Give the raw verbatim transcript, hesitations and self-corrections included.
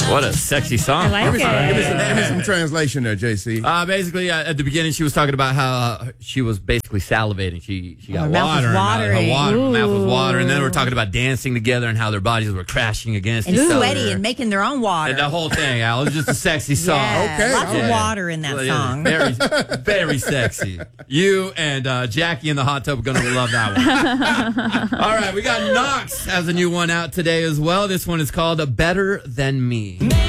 What a sexy song. I like Give me, some, it. give, me some, give me some translation there, J C. Uh, basically, uh, at the beginning, she was talking about how uh, she was basically salivating. She she got her mouth water. was in her mouth. watering. Her water, mouth was Ooh. water. And then we're talking about dancing together and how their bodies were crashing against And each other. sweaty and making their own water. And the whole thing, Al. It was just a sexy song. Yeah, Okay, lots all of right. water in that Well, yeah, song. Very, very sexy. You and uh, Jackie in the hot tub are going to love that one. All right, we got Knox has a new one out today as well. This one is called Better Than Me.